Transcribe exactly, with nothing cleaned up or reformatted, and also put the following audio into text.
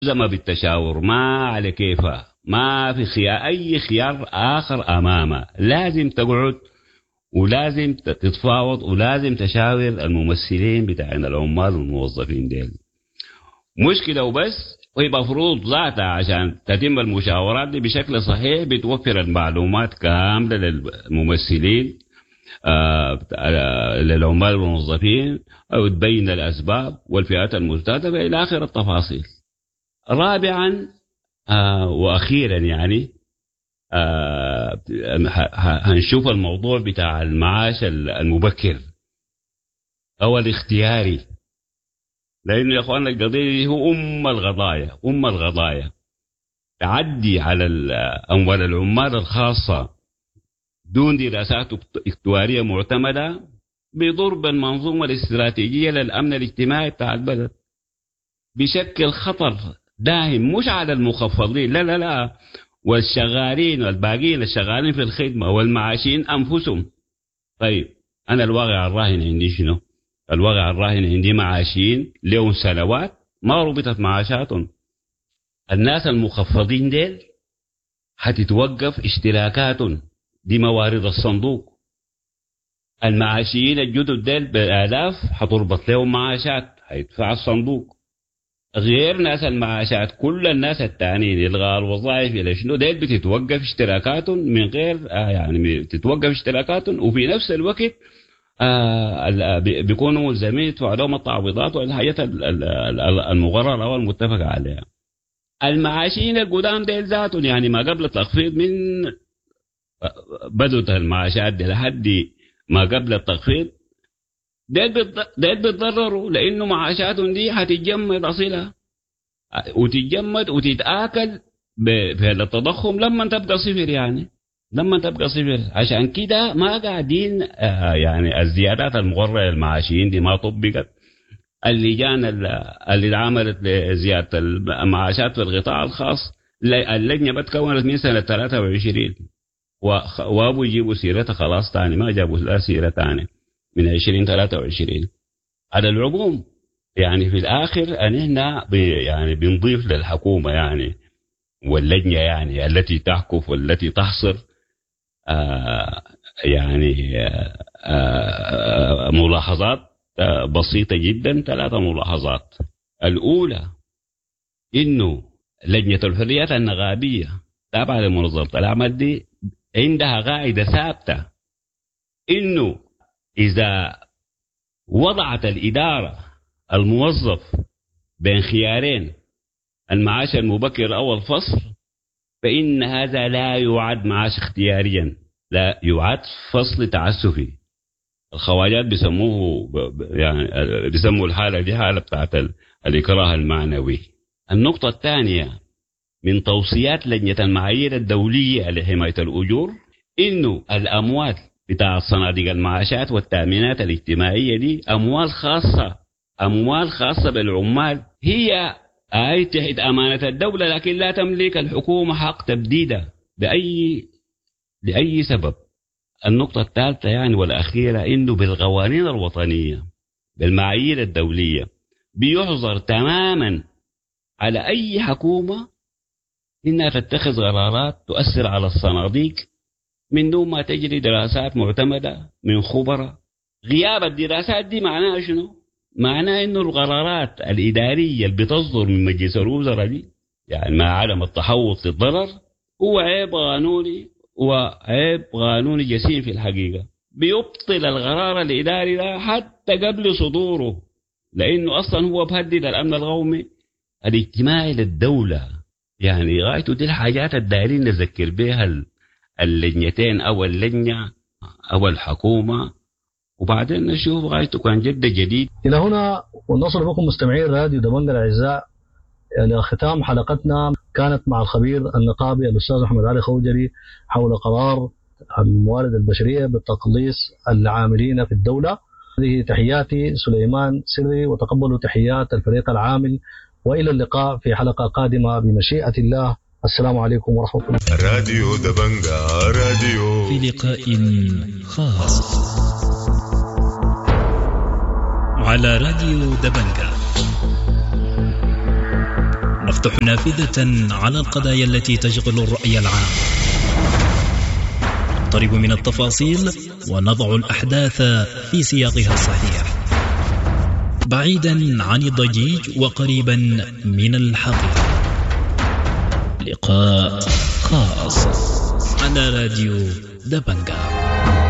زم بالتشاور ما على كيفها، ما في خيار أي خيار آخر أمامها، لازم تقعد ولازم تتفاوض ولازم تشاور الممثلين بتاعنا العمال والموظفين ديل. مشكلة وبس، ويبقى مفروض ذاتها عشان تتم المشاورات دي بشكل صحيح بتوفر المعلومات كاملة للممثلين آه للعمال والموظفين، أو تبين الأسباب والفئات المستهدفة إلى آخر التفاصيل. رابعا آه وأخيرا يعني آه هنشوف الموضوع بتاع المعاش المبكر أو الاختياري، لأنه يا أخوانا القضية هو أم القضايا أم القضايا تعدي على أموال العمال الخاصة دون دراسات اكتوارية معتمدة بضرب المنظومة الاستراتيجية للأمن الاجتماعي بتاع البلد بشكل خطر داهم، مش على المخفضين لا لا لا والشغالين والباقين الشغالين في الخدمة والمعاشين أنفسهم. طيب أنا الواقع الراهن عندي شنو؟ الواقع الراهن عندي معاشين لهم سنوات ما ربطت معاشاتهم. الناس المخفضين ديل هتتوقف اشتراكاتهم دي موارد الصندوق. المعاشيين الجدد ديل بالآلاف هتربط لهم معاشات هيدفع الصندوق، غير ناس المعاشات كل الناس التانيين إلغاء الوظائف إلى شنو ديل بتتوقف اشتراكاتهم من غير آه يعني بتتوقف اشتراكاتهم، وفي نفس الوقت آه بيكونوا ملزمين يدفعوا لهم التعويضات والحاجات المقررة أو المتفق عليها. المعاشين القدام ديل ذاتهم يعني ما قبل التخفيض من بدأت المعاشات دي لحد ما قبل التخفيض ديل بيتضرروا، لأنه معاشاتهم دي هتتجمد أصيلها وتتجمد وتتآكل في التضخم لما تبقى صفر، يعني لما تبقى صفر. عشان كده ما قاعدين آه يعني الزيادات المقررة للمعاشين دي ما طبقت. اللجان اللي عملت لزيادة المعاشات في القطاع الخاص اللجنة بتكونت من سنة ثلاثة وعشرين وابو يجيبوا سيرتها خلاص تاني، ما جابوا لا سيرة تاني من عشرين ثلاثة وعشرين. على العموم يعني في الآخر أننا يعني بنضيف للحكومة يعني واللجنة يعني التي تحكف والتي تحصر آه يعني آه آه ملاحظات آه بسيطة جدا. ثلاثة ملاحظات. الأولى إنه لجنة الحريات النقابية تابعة لمنظمة العمل دي عندها قاعدة ثابتة إنه إذا وضعت الإدارة الموظف بين خيارين المعاش المبكر أو الفصل فإن هذا لا يعد معاش اختياريا، لا يعد فصل تعسفي. الخواجات بيسموه يعني بيسموا الحالة دي حالة بتاعت الإكراه المعنوي. النقطة الثانية من توصيات لجنة المعايير الدولية لحماية الأجور إنه الأموال بتاع صناديق المعاشات والتأمينات الاجتماعية دي أموال خاصة أموال خاصة بالعمال، هي أي تحت أمانة الدولة، لكن لا تملك الحكومة حق تبديدها بأي لأي سبب. النقطة الثالثة يعني والأخيرة إنه بالقوانين الوطنية بالمعايير الدولية بيحظر تماما على أي حكومة إنها تتخذ قرارات تؤثر على الصناديق من دون ما تجري دراسات معتمدة من خبراء. غياب الدراسات دي معناها شنو؟ معناه إنه القرارات الإدارية اللي بتصدر من مجلس الوزراء دي يعني مع عدم التحوط للضرر هو عيب قانوني وعيب قانوني جسيم في الحقيقة، بيبطل القرار الإداري ده حتى قبل صدوره، لأنه أصلا هو بهدد الأمن القومي الاجتماعي للدولة. يعني غايته دي الحاجات الدائرين نذكر بها اللجنتين أو اللجنة أو الحكومة، وبعدين نشوف غايته كان جد جديد. إلى هنا ونصل بكم مستمعين راديو دبنجة الأعزاء إلى ختام حلقتنا، كانت مع الخبير النقابي الأستاذ أحمد علي خوجري حول قرار الموارد البشرية بالتقليص العاملين في الدولة. هذه تحياتي سليمان سري، وتقبلوا تحيات الفريق العامل، وإلى اللقاء في حلقة قادمة بمشيئة الله. السلام عليكم ورحمة الله. راديو دبنجة راديو في لقاء خاص على راديو دبنجة. نفتح نافذة على القضايا التي تشغل الرأي العام، نقترب من التفاصيل ونضع الأحداث في سياقها الصحيح، بعيدا عن الضجيج وقريبا من الحقيقة. لقاء خاص على راديو دبنجا.